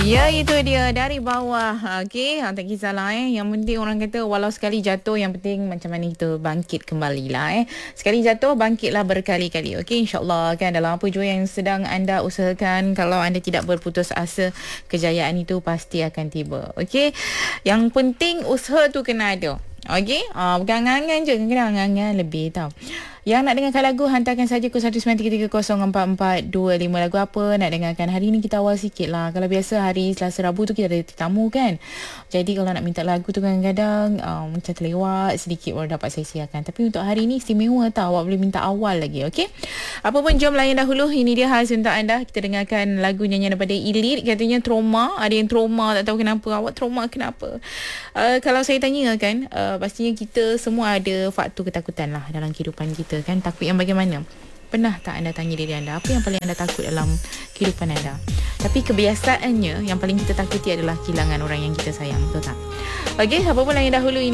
Ya, itu dia dari bawah. Okey, tak kisahlah Yang penting orang kata walau sekali jatuh, yang penting macam mana kita bangkit kembali lah Sekali jatuh, bangkitlah berkali-kali. Okey, insya-Allah kan dalam apa jua yang sedang anda usahakan, kalau anda tidak berputus asa, kejayaan itu pasti akan tiba. Okey. Yang penting usaha tu kena ada. Okey, bukan angan-angan je, kena angan-angan lebih tau. Yang nak dengarkan lagu, hantarkan saja ke 1933044255. Lagu apa nak dengarkan? Hari ni kita awal sikit lah. Kalau biasa hari Selasa Rabu tu kita ada tetamu kan. Jadi kalau nak minta lagu tu kadang-kadang macam terlewat sedikit baru dapat saya siarkan. Tapi untuk hari ni istimewa tau. Awak boleh minta awal lagi, okey? Apa pun, jom layan dahulu. Ini dia khas untuk anda. Kita dengarkan lagu nyanyian daripada Elite. Katanya trauma. Ada yang trauma, tak tahu kenapa. Awak trauma kenapa? Kalau saya tanya kan, pastinya kita semua ada faktor ketakutan lah dalam kehidupan kita kan. Takut yang bagaimana? Pernah tak anda tanya diri anda, apa yang paling anda takut dalam kehidupan anda? Tapi kebiasaannya yang paling kita takuti adalah kehilangan orang yang kita sayang, betul tak? Okey, apa pun yang dahulu ini